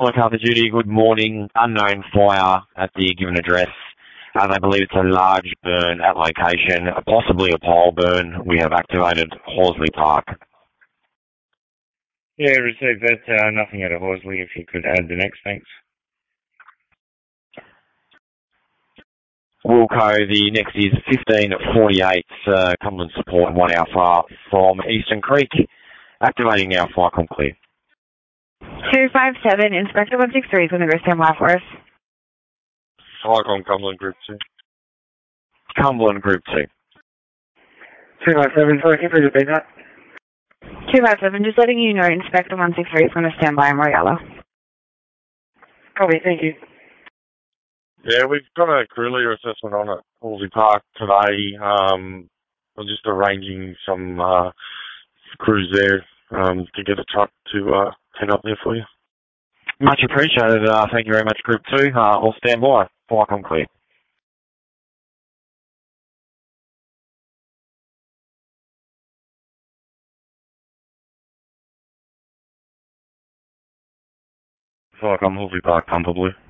Cover Duty, good morning. Unknown fire at the given address. They believe it's a large burn at location, possibly a pole burn. We have activated Horsley Park. Yeah, received that. Nothing out of Horsley. If you could add the next, thanks. Wilco, the next is 1548, Cumberland Support, 1 Alpha from Eastern Creek. Activating now, fire clear. 257, Inspector 163 from the Grissom Life Force. Flycom Cumberland Group 2. Cumberland Group 2. 257, sorry, can you repeat that? 257, just letting you know Inspector 163 is going to stand by in Royalla. Copy, thank you. Yeah, we've got a crew leader assessment on at Horsley Park today. We're just arranging some crews there to get a truck to head up there for you. Much appreciated. Thank you very much, Group 2. We'll stand by. Fire clear. Flycom Horsley Park, Pumper Blue.